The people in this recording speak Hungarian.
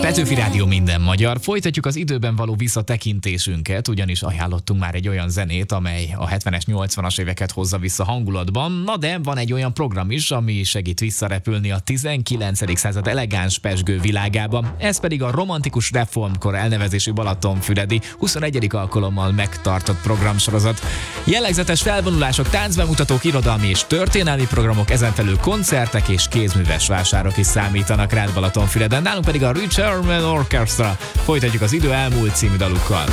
Petőfi Rádió minden magyar. Folytatjuk az időben való visszatekintésünket, ugyanis ajánlottunk már egy olyan zenét, amely a 70-es, 80-as éveket hozza vissza hangulatban. Na de van egy olyan program is, ami segít visszarepülni a 19. század elegáns pezsgő világába. Ez pedig a Romantikus Reformkor elnevezésű balatonfüredi 21. alkalommal megtartott programsorozat. Jellegzetes felvonulások, táncbemutatók, irodalmi és történelmi programok, ezen felül koncertek és kézműves vásárok is számítanak rád Balatonfüreden. Nálunk pedig a Richard Orchestra. Folytatjuk az Idő elmúlt című dalukkal.